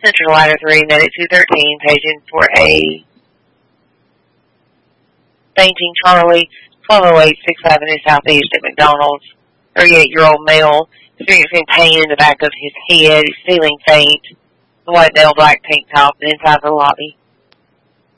Central Ladder 3, Medic 213, paging for a fainting Charlie, 1208 6th Avenue Southeast at McDonald's. 38-year-old male, experiencing pain in the back of his head. He's feeling faint. The white male, black tank top, and inside the lobby.